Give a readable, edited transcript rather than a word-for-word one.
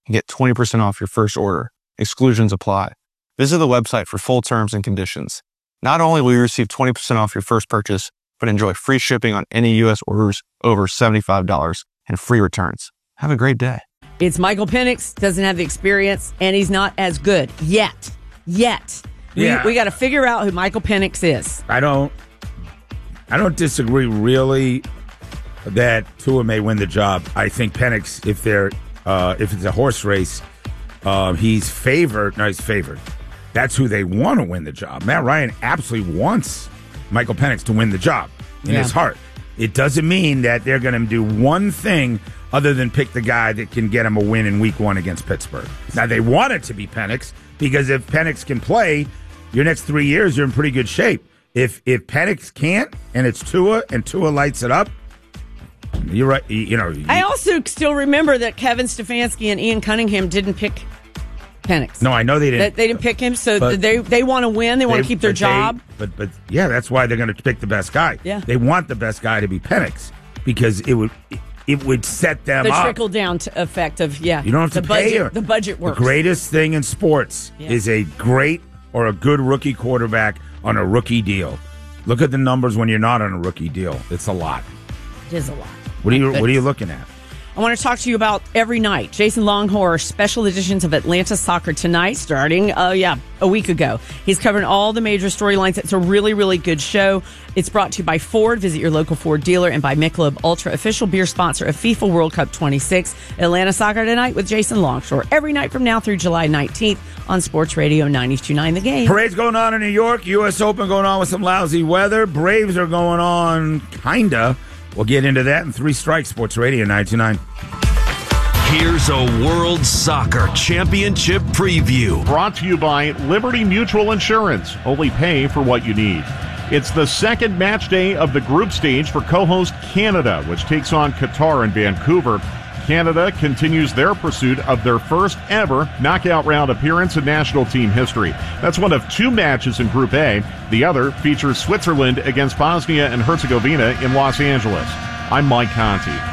and get 20% off your first order. Exclusions apply. Visit the website for full terms and conditions. Not only will you receive 20% off your first purchase, but enjoy free shipping on any U.S. orders over $75 and free returns. Have a great day. It's Michael Penix, doesn't have the experience, and he's not as good yet. We got to figure out who Michael Penix is. I don't disagree really that Tua may win the job. I think Penix, if it's a horse race, he's favored. No, he's favored. That's who they want to win the job. Matt Ryan absolutely wants Michael Penix to win the job in his heart. It doesn't mean that they're going to do one thing other than pick the guy that can get him a win in week 1 against Pittsburgh. Now, they want it to be Penix because if Penix can play, your next 3 years, you're in pretty good shape. If Penix can't and it's Tua and Tua lights it up, you're right. I also still remember that Kevin Stefanski and Ian Cunningham didn't pick Penix. No, I know they didn't. They didn't pick him, so they want to win. They want to keep their job. But that's why they're going to pick the best guy. Yeah. They want the best guy to be Penix because it would set them up. The trickle down effect of You don't have to pay her. The budget works. The greatest thing in sports is a great or a good rookie quarterback on a rookie deal. Look at the numbers when you're not on a rookie deal. It's a lot. It is a lot. What are you looking at? I want to talk to you about Every Night. Jason Longhorn, special editions of Atlanta Soccer Tonight, starting, a week ago. He's covering all the major storylines. It's a really, really good show. It's brought to you by Ford. Visit your local Ford dealer, and by Michelob Ultra, official beer sponsor of FIFA World Cup 26. Atlanta Soccer Tonight with Jason Longshore. Every night from now through July 19th on Sports Radio 92.9 The Game. Parade's going on in New York. U.S. Open going on with some lousy weather. Braves are going on, kinda. We'll get into that in 3 Strikes, Sports Radio 92.9. Here's a World Soccer Championship preview. Brought to you by Liberty Mutual Insurance. Only pay for what you need. It's the second match day of the group stage for co-host Canada, which takes on Qatar in Vancouver. Canada continues their pursuit of their first ever knockout round appearance in national team history. That's one of 2 matches in Group A. The other features Switzerland against Bosnia and Herzegovina in Los Angeles. I'm Mike Conti.